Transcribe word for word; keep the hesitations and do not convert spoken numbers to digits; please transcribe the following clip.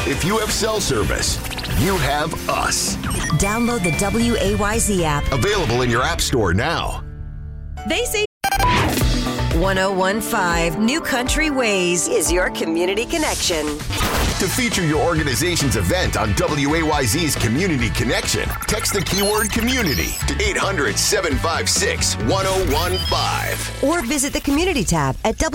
If you have cell service, you have us. Download the W A Y Z app. Available in your app store now. They say one oh one point five New Country Ways is your community connection. To feature your organization's event on W A Y Z's Community Connection, text the keyword community to eight hundred, seven five six, one oh one five. Or visit the community tab at W.